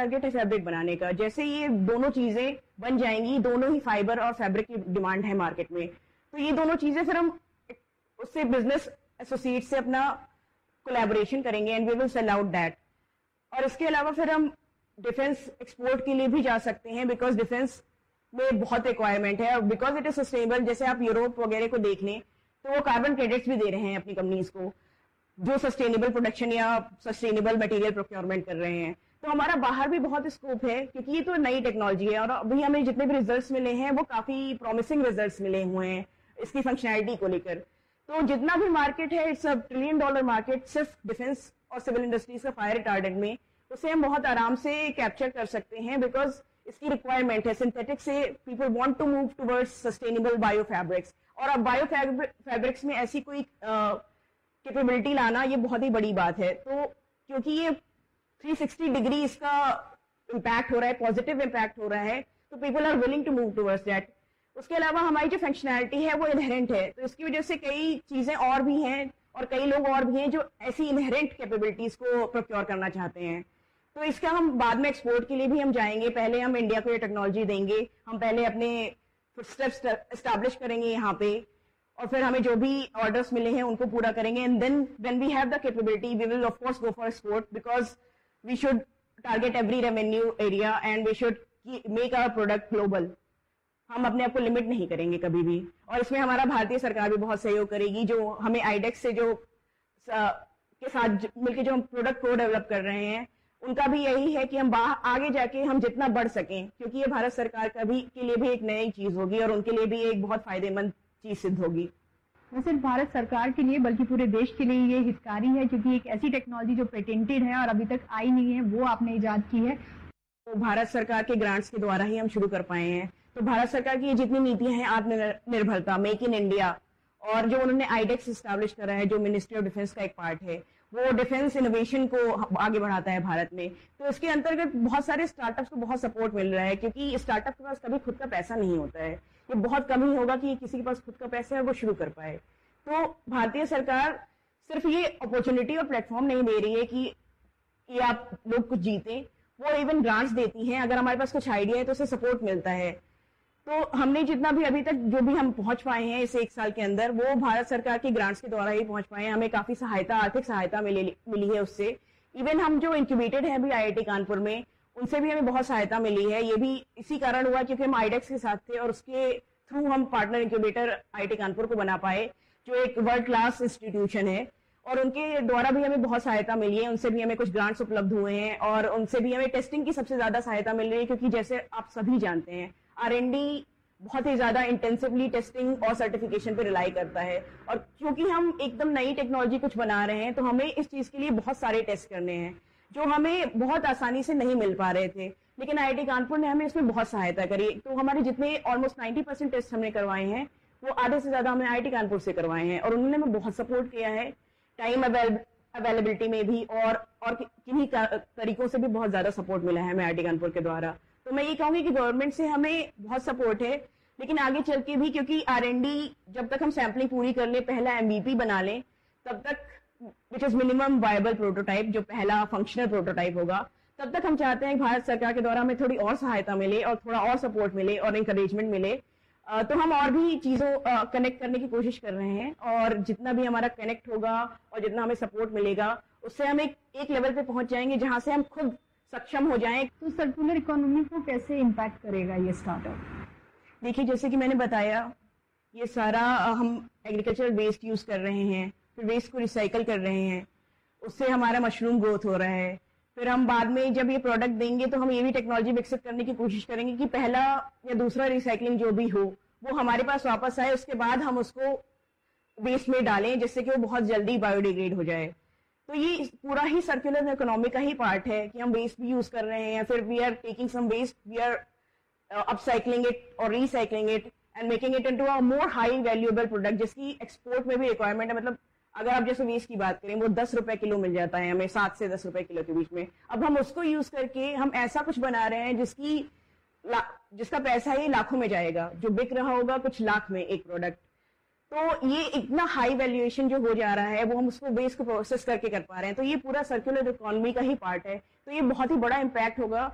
Target है fabric बनाने का। जैसे ये दोनों चीजें बन जाएंगी, दोनों ही फाइबर और फैब्रिक की डिमांड है मार्केट में, तो ये दोनों चीजें फिर हम उससे बिजनेस एसोसिएट से अपना कोलैबोरेशन करेंगे and we will sell out that. और इसके अलावा फिर हम डिफेंस एक्सपोर्ट के लिए भी जा सकते हैं, बिकॉज डिफेंस में बहुत रिक्वायरमेंट है और बिकॉज इट इज सस्टेनेबल। जैसे आप यूरोप वगैरह को देख लें तो वो कार्बन क्रेडिट्स भी दे रहे हैं अपनी कंपनीज को, जो सस्टेनेबल प्रोडक्शन या सस्टेनेबल मटेरियल प्रोक्योरमेंट कर रहे हैं। तो हमारा बाहर भी बहुत स्कोप है, क्योंकि ये तो नई टेक्नोलॉजी है और अभी हमें जितने भी रिजल्ट्स मिले हैं वो काफी प्रॉमिसिंग रिजल्ट्स मिले हुए हैं इसकी फंक्शनैलिटी को लेकर। तो जितना भी मार्केट है, इट्स $1 ट्रिलियन मार्केट सिर्फ डिफेंस और सिविल इंडस्ट्रीज का फायर रिटार्डेंट में, उसे हम बहुत आराम से कैप्चर कर सकते हैं, बिकॉज इसकी रिक्वायरमेंट है। सिंथेटिक से people want to move towards sustainable bio fabrics, और अब बायो फैब्रिक्स में ऐसी कोई कैपेबिलिटी लाना ये बहुत ही बड़ी बात है। तो क्योंकि ये 360 डिग्री इसका इम्पैक्ट हो रहा है, पॉजिटिव इम्पैक्ट हो रहा है, तो people are willing to move towards that. उसके अलावा हमारी जो फंक्शनैलिटी है वो इनहेरेंट है, तो इसकी वजह से कई चीजें और भी हैं और कई लोग और भी हैं जो ऐसी इनहेरेंट कैपेबिलिटीज को प्रोक्योर करना चाहते हैं। तो इसका हम बाद में एक्सपोर्ट के लिए भी हम जाएंगे, पहले हम इंडिया को ये टेक्नोलॉजी देंगे, हम पहले अपने फुटस्टेप्स एस्टैब्लिश करेंगे यहाँ पे, और फिर हमें जो भी ऑर्डर्स मिले हैं उनको पूरा करेंगे, and then when we have the capability we will of course go for export, because we should target every revenue area and we should make our product global. हम अपने आप को लिमिट नहीं करेंगे कभी भी, और इसमें हमारा भारतीय सरकार भी बहुत सहयोग करेगी, जो हमें आईडेक्स से जो के साथ मिलकर जो हम प्रोडक्ट को डेवलप कर रहे हैं, उनका भी यही है कि हम आगे जाके हम जितना बढ़ सकें, क्योंकि ये भारत सरकार का भी के लिए भी एक नई चीज होगी और उनके लिए भी एक बहुत फायदेमंद चीज सिद्ध होगी। न सिर्फ भारत सरकार के लिए बल्कि पूरे देश के लिए ये हितकारी है, क्योंकि एक ऐसी टेक्नोलॉजी जो पेटेंटेड है और अभी तक आई नहीं है, वो आपने इजाद की है। तो भारत सरकार के ग्रांट्स के द्वारा ही हम शुरू कर पाए हैं। तो भारत सरकार की ये जितनी नीतियां हैं, आत्मनिर्भरता, मेक इन इंडिया, और जो उन्होंने आईडेक्स एस्टैब्लिश करा है जो मिनिस्ट्री ऑफ डिफेंस का एक पार्ट है, वो डिफेंस इनोवेशन को आगे बढ़ाता है भारत में। तो इसके अंतर्गत बहुत सारे स्टार्टअप्स को बहुत सपोर्ट मिल रहा है, क्योंकि स्टार्टअप के पास कभी खुद का पैसा नहीं होता है, ये बहुत कम ही होगा कि किसी के पास खुद का पैसा है वो शुरू कर पाए। तो भारतीय सरकार सिर्फ ये अपॉर्चुनिटी और प्लेटफॉर्म नहीं दे रही है कि आप लोग कुछ जीते, वो इवन ग्रांट्स देती हैं। अगर हमारे पास कुछ आइडिया है तो उसे सपोर्ट मिलता है। तो हमने जितना भी अभी तक जो भी हम पहुंच पाए हैं इस 1 साल के अंदर, वो भारत सरकार की ग्रांट्स के द्वारा ही पहुंच पाए हैं। हमें काफी सहायता, आर्थिक सहायता मिली है उससे। इवन हम जो इंक्यूबेटेड है अभी IIT कानपुर में, उनसे भी हमें बहुत सहायता मिली है। ये भी इसी कारण हुआ क्योंकि हम आईडेक्स के साथ थे और उसके थ्रू हम पार्टनर इंक्यूबेटर IIT कानपुर को बना पाए, जो एक वर्ल्ड क्लास इंस्टीट्यूशन है, और उनके द्वारा भी हमें बहुत सहायता मिली है। उनसे भी हमें कुछ ग्रांट्स उपलब्ध हुए हैं और उनसे भी हमें टेस्टिंग की सबसे ज्यादा सहायता मिल रही है, क्योंकि जैसे आप सभी जानते हैं R&D बहुत ही ज्यादा इंटेंसिवली टेस्टिंग और सर्टिफिकेशन पे रिलाई करता है, और क्योंकि हम एकदम नई टेक्नोलॉजी कुछ बना रहे हैं तो हमें इस चीज के लिए बहुत सारे टेस्ट करने हैं जो हमें बहुत आसानी से नहीं मिल पा रहे थे, लेकिन IIT कानपुर ने हमें इसमें बहुत सहायता करी। तो हमारे जितने ऑलमोस्ट 90% टेस्ट हमने करवाए हैं, वो आधे से ज्यादा हमने IIT कानपुर से करवाए हैं, और उन्होंने हमें बहुत सपोर्ट किया है टाइम अवेलेबिलिटी में भी, और किन्हीं तरीकों से भी बहुत ज्यादा सपोर्ट मिला है हमें IIT कानपुर के द्वारा। तो मैं ये कहूंगी कि गवर्नमेंट से हमें बहुत सपोर्ट है, लेकिन आगे चल के भी, क्योंकि R&D जब तक हम सैम्पलिंग पूरी कर ले, पहला MVP बना लें, तब तक which is minimum viable prototype, जो पहला फंक्शनल प्रोटोटाइप होगा, तब तक हम चाहते हैं कि भारत सरकार के द्वारा हमें थोड़ी और सहायता मिले और थोड़ा और सपोर्ट मिले और इंकरेजमेंट मिले। तो हम और भी चीजों कनेक्ट करने की कोशिश कर रहे हैं, और जितना भी हमारा कनेक्ट होगा और जितना हमें सपोर्ट मिलेगा, उससे हम एक लेवल पे पहुंच जाएंगे जहां से हम खुद सक्षम हो जाएं। तो सर्कुलर इकोनॉमी को कैसे इम्पैक्ट करेगा ये स्टार्टअप? देखिए, जैसे कि मैंने बताया, ये सारा हम एग्रीकल्चरल वेस्ट यूज कर रहे हैं, फिर वेस्ट को रिसाइकल कर रहे हैं, उससे हमारा मशरूम ग्रोथ हो रहा है। फिर हम बाद में जब ये प्रोडक्ट देंगे तो हम ये भी टेक्नोलॉजी विकसित करने की कोशिश करेंगे कि पहला या दूसरा रिसाइकलिंग जो भी हो वो हमारे पास वापस आए, उसके बाद हम उसको वेस्ट में डालें, जिससे कि वो बहुत जल्दी बायोडिग्रेड हो जाए। तो ये पूरा ही सर्कुलर इकोनॉमी का ही पार्ट है कि हम वेस्ट भी यूज कर रहे हैं, फिर we are taking some waste, we are upcycling it or recycling it and making it into a more high valuable product, जिसकी एक्सपोर्ट में भी रिक्वायरमेंट है। मतलब अगर आप जैसे वेस्ट की बात करें, वो 10 रुपए किलो मिल जाता है हमें, 7 से 10 रुपए किलो के बीच में। अब हम उसको यूज करके हम ऐसा कुछ बना रहे हैं जिसका पैसा ही लाखों में जाएगा, जो बिक रहा होगा कुछ लाख में एक प्रोडक्ट। तो ये इतना हाई वैल्यूएशन जो हो जा रहा है, वो हम उसको वेस्ट को प्रोसेस करके कर पा रहे हैं। तो ये पूरा सर्कुलर इकोनॉमी का ही पार्ट है, तो ये बहुत ही बड़ा इम्पैक्ट होगा